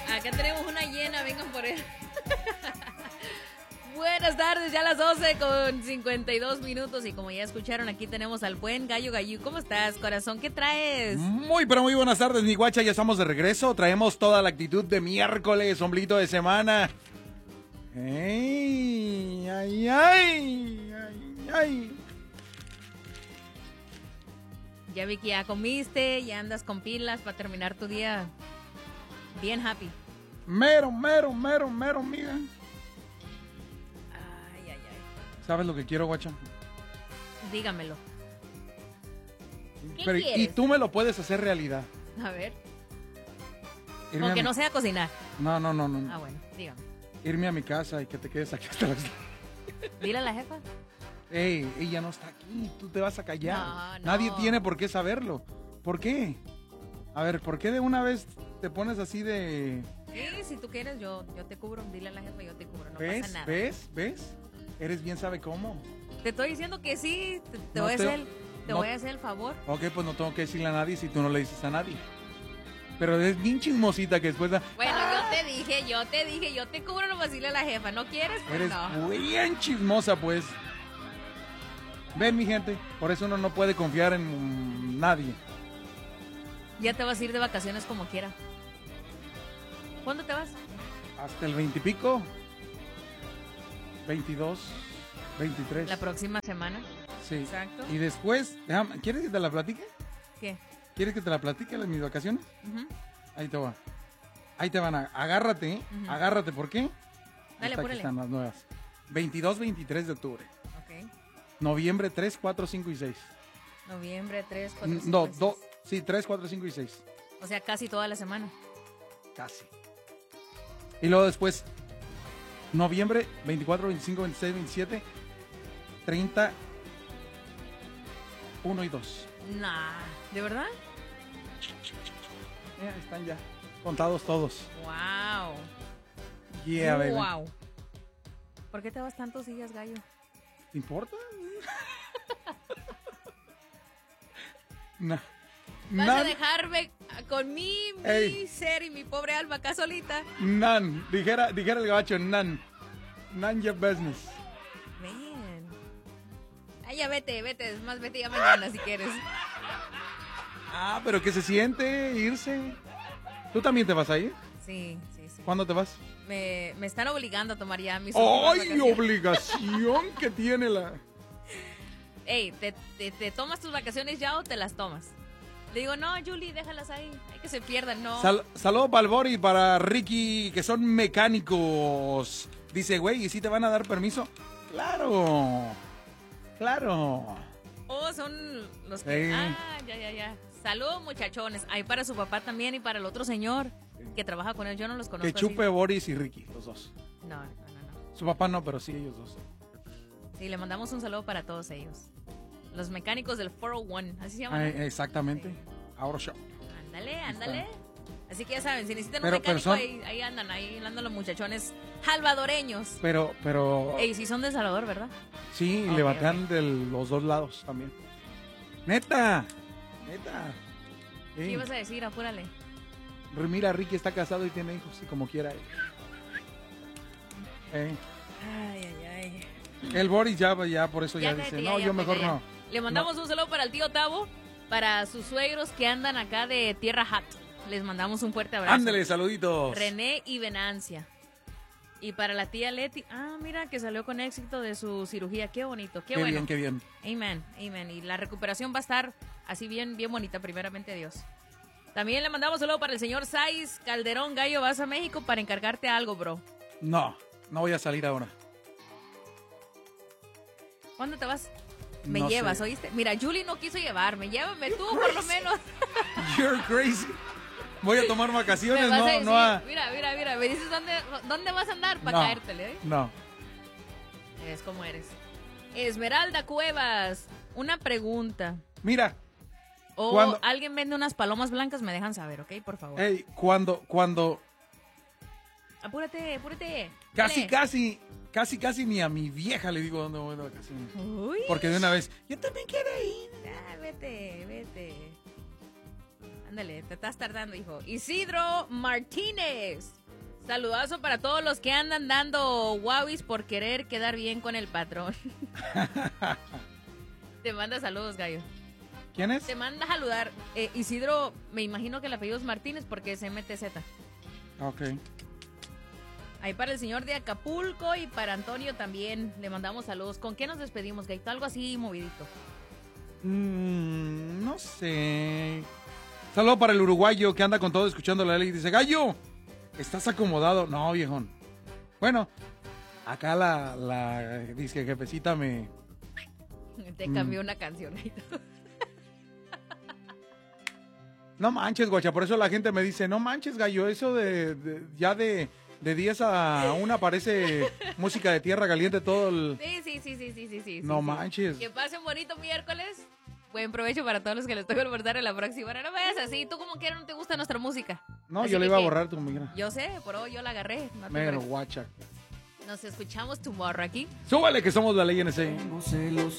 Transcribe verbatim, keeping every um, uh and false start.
Acá tenemos una llena, vengan por él. Buenas tardes, ya a las doce con cincuenta y dos minutos y como ya escucharon, aquí tenemos al buen Gallo Gallú. ¿Cómo estás, corazón? ¿Qué traes? Muy, pero muy buenas tardes, mi guacha, ya estamos de regreso. Traemos toda la actitud de miércoles, ombliguito de semana. ¡Ey! ¡Ay, ay! ¡Ay, ay! Ya vi que ya comiste, ya andas con pilas para terminar tu día bien happy. Mero, mero, mero, mero, miga. Ay, ay, ay. ¿Sabes lo que quiero, guacha? Dígamelo. ¿Qué Pero, quieres? y tú me lo puedes hacer realidad. A ver. Irme Aunque a mi- no sea cocinar. No, no, no, no. Ah, bueno, dígame. Irme a mi casa y que te quedes aquí hasta las... Dile a la jefa. Ey, ella no está aquí, tú te vas a callar. No, no. Nadie tiene por qué saberlo. ¿Por qué? A ver, ¿por qué de una vez te pones así de... Sí, si tú quieres, yo, yo te cubro. Dile a la jefa, yo te cubro. No ¿Ves? pasa nada. ¿Ves? ¿Ves? Eres bien sabe cómo. Te estoy diciendo que sí. Te, te No voy, te- a hacer, el- te no- voy a hacer el favor. Ok, pues no tengo que decirle a nadie si tú no le dices a nadie. Pero es bien chismosita que después... da- Bueno, yo te dije, yo te dije, yo te cubro, nomás dile a la jefa. ¿No quieres? Pues Eres no. bien chismosa, pues. Ven, mi gente, por eso uno no puede confiar en mm, nadie. Ya te vas a ir de vacaciones como quiera. ¿Cuándo te vas? Hasta el veintipico. veintidós, veintitrés. La próxima semana. Sí. Exacto. Y después, déjame, ¿quieres que te la platique? ¿Qué? ¿Quieres que te la platique de mis vacaciones? Ujú. Ahí te va. Ahí te van a... Agárrate, ¿eh? Ujú. Agárrate, ¿por qué? Dale, Está- aquí apúrale. están las nuevas. veintidós, veintitrés de octubre. Ok. Noviembre tres, cuatro, cinco y seis. Noviembre tres, cuatro, cinco, No, seis. do, sí, tres, cuatro, cinco y seis. O sea, casi toda la semana. Casi. Y luego después, noviembre veinticuatro, veinticinco, veintiséis, veintisiete, treinta, uno y dos. Nah, ¿de verdad? Ya están ya contados todos. Wow. Yeah, baby. Wow. ¿Por qué te vas tantos días, Gallo? ¿Te importa? No. ¿Vas a None, dejarme con mi, mi Ey. ser y mi pobre alma acá solita? none. Dijera, dijera el gabacho, none. None your business. Ven. Ay, ya vete, vete. Es más, vete ya mañana si quieres. Ah, pero ¿qué se siente irse? ¿Tú también te vas a ir? Sí, sí, sí. ¿Cuándo te vas? Me, me están obligando a tomar ya mis últimas ¡Ay, vacaciones. obligación que tiene la... Ey, ¿te, te, te tomas tus vacaciones ya o te las tomas? Le digo, no, Julie, déjalas ahí. Hay que se pierdan, no. Sal- Saludos para el Bori y para Ricky, que son mecánicos. Dice, güey, ¿y si te van a dar permiso? ¡Claro! ¡Claro! Oh, son los que... Sí. Ah, ya, ya, ya. Saludos, muchachones. Ahí para su papá también y para el otro señor que trabaja con él. Yo no los conozco Que chupe así. Boris y Ricky, los dos. No, no, no, no. Su papá no, pero sí ellos dos. Sí, le mandamos un saludo para todos ellos. Los mecánicos del cuatrocientos uno, así se llaman. Ay, ¿no? exactamente. Sí. Ahora show. Ándale, ándale. Así que ya saben, si necesitan Pero- un mecánico, pero son- ahí, ahí andan, ahí andan los muchachones salvadoreños. Pero, pero... Ey, sí son de Salvador, ¿verdad? Sí, Ok, le batean ok. de los dos lados también. ¡Neta! ¡Neta! ¿Qué Sí. ibas a decir? Apúrale. Mira, Ricky está casado y tiene hijos, y como quiera. Eh. Ay, ay, ay. El Boris ya, ya por eso ya, cállate, dice, ya, no, ya, yo pues, mejor ya, ya. no. Le mandamos un saludo para el tío Tavo, para sus suegros que andan acá de Tierra Hat. Les mandamos un fuerte abrazo. Ándale, saluditos. René y Venancia. Y para la tía Leti, ah, mira que salió con éxito de su cirugía. Qué bonito, qué, Qué bueno. bien, qué bien. Amen, amen. Y la recuperación va a estar así bien, bien bonita, primeramente Dios. También le mandamos saludo para el señor Saiz Calderón. Gallo, vas a México para encargarte algo, bro. No, no voy a salir ahora. ¿Cuándo te vas? Me No llevas, sé. ¿oíste? Mira, Julie no quiso llevarme. Llévame tú, por lo menos. You're crazy. Voy a tomar Me vacaciones, vas a no, decir, no a... mira, mira, mira, me dices dónde, dónde vas a andar para No. caértele, ¿eh? No. Es como eres. Esmeralda Cuevas, una pregunta. Mira, O Cuando- alguien vende unas palomas blancas, me dejan saber, ¿ok? Por favor. hey, cuando, cuando Apúrate, apúrate. casi, Dale. casi, casi, casi ni a mi vieja le digo dónde voy de vacaciones. Uy. Porque de una vez, yo también quiero ir. Ah, vete, vete. Ándale, te estás tardando, hijo. Isidro Martínez. Saludazo para todos los que andan dando guauis por querer quedar bien con el patrón. Te manda saludos, Gallo. ¿Quién es? Te manda a saludar. Eh, Isidro, me imagino que el apellido es Martínez porque es M T Z. Ok. Ahí para el señor de Acapulco y para Antonio también le mandamos saludos. ¿Con qué nos despedimos, Gaito? Algo así movidito. Mm, no sé. Saludo para el uruguayo que anda con todo escuchando la ley y dice, Gallo, ¿estás acomodado? No, viejón. Bueno, acá la, la dice jefecita me... Te cambió mm. una canción. No manches, guacha, por eso la gente me dice, no manches, Gallo, eso de, de ya de... De diez a una parece música de tierra caliente todo el... Sí, sí, sí, sí, sí, sí, sí. No sí, manches. Que pasen bonito miércoles. Buen provecho para todos los que les toca almorzar en la próxima. No me veas así. ¿Tú como quieras no te gusta nuestra música? No, así yo le iba a borrar tu migra. Yo sé, por hoy yo la agarré. No Mero, guacha. Nos escuchamos tomorrow aquí. Súbale que somos la ley N C.